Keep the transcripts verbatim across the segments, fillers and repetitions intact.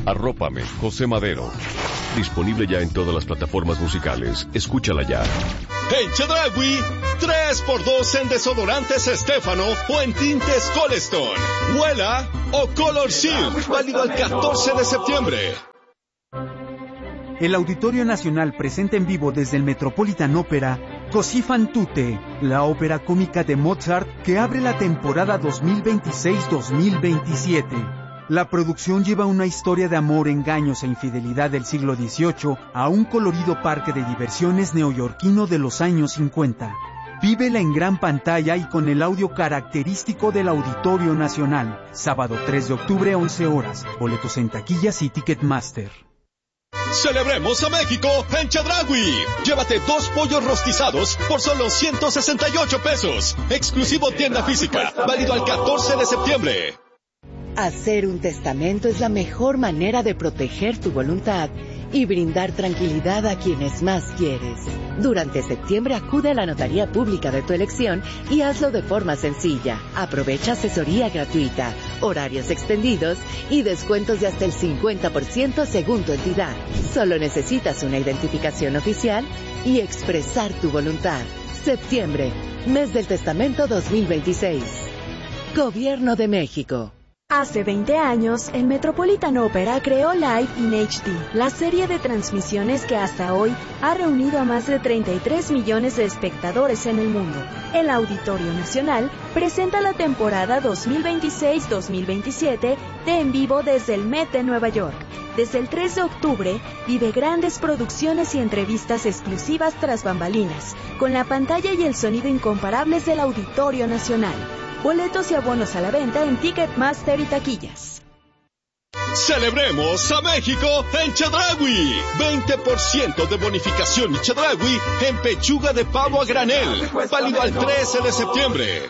Arrópame, José Madero. Disponible ya en todas las plataformas musicales. Escúchala ya. En Chedraui, tres por dos en desodorantes Estéfano o en tintes Colestone. Huela o Color Shield. Válido al catorce de septiembre. El Auditorio Nacional presenta en vivo desde el Metropolitan Opera Così fan tutte, la ópera cómica de Mozart que abre la temporada dos mil veintiséis dos mil veintisiete. La producción lleva una historia de amor, engaños e infidelidad del siglo dieciocho a un colorido parque de diversiones neoyorquino de los años cincuenta. Vívela en gran pantalla y con el audio característico del Auditorio Nacional. Sábado tres de octubre, once horas. Boletos en taquillas y Ticketmaster. ¡Celebremos a México en Chedraui! Llévate dos pollos rostizados por solo ciento sesenta y ocho pesos. Exclusivo tienda física. Válido al catorce de septiembre. Hacer un testamento es la mejor manera de proteger tu voluntad y brindar tranquilidad a quienes más quieres. Durante septiembre acude a la notaría pública de tu elección y hazlo de forma sencilla. Aprovecha asesoría gratuita, horarios extendidos y descuentos de hasta el cincuenta por ciento según tu entidad. Solo necesitas una identificación oficial y expresar tu voluntad. Septiembre, mes del testamento dos mil veintiséis. Gobierno de México. Hace veinte años, el Metropolitan Opera creó Live in H D, la serie de transmisiones que hasta hoy ha reunido a más de treinta y tres millones de espectadores en el mundo. El Auditorio Nacional presenta la temporada dos mil veintiséis dos mil veintisiete de En Vivo desde el Met de Nueva York. Desde el tres de octubre, vive grandes producciones y entrevistas exclusivas tras bambalinas, con la pantalla y el sonido incomparables del Auditorio Nacional. Boletos y abonos a la venta en Ticketmaster y taquillas. ¡Celebremos a México en Chedraui! veinte por ciento de bonificación y Chedraui en pechuga de pavo a granel. Válido al trece de septiembre.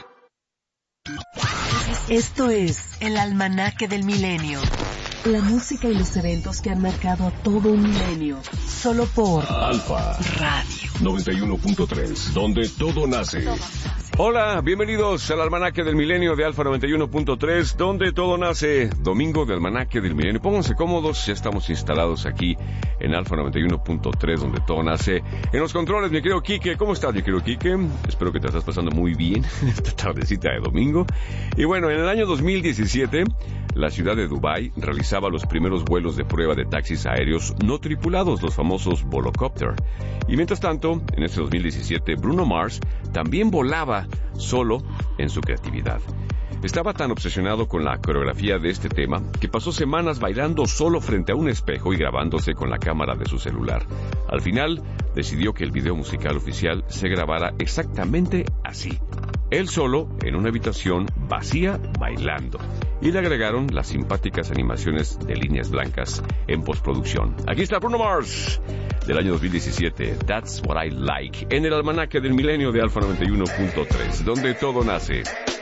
Esto es el Almanaque del Milenio. La música y los eventos que han marcado a todo un milenio. Solo por Alfa Radio noventa y uno punto tres, donde todo nace. Hola, bienvenidos al Almanaque del Milenio de Alfa noventa y uno punto tres, donde todo nace. Domingo de Almanaque del Milenio. Pónganse cómodos, ya estamos instalados aquí en Alfa noventa y uno punto tres, donde todo nace. En los controles, mi querido Quique. ¿Cómo estás, mi querido Quique? Espero que te estás pasando muy bien esta tardecita de domingo. Y bueno, en el año dos mil diecisiete, la ciudad de Dubái realizaba los primeros vuelos de prueba de taxis aéreos no tripulados, los famosos Volocopter. Y mientras tanto, en este dos mil diecisiete, Bruno Mars también volaba solo en su creatividad. Estaba tan obsesionado con la coreografía de este tema que pasó semanas bailando solo frente a un espejo y grabándose con la cámara de su celular. Al final, decidió que el video musical oficial se grabara exactamente así. Él solo, en una habitación vacía, bailando. Y le agregaron las simpáticas animaciones de líneas blancas en postproducción. Aquí está Bruno Mars, del año dos mil diecisiete, That's What I Like, en el Almanaque del Milenio de Alfa noventa y uno punto tres, donde todo nace.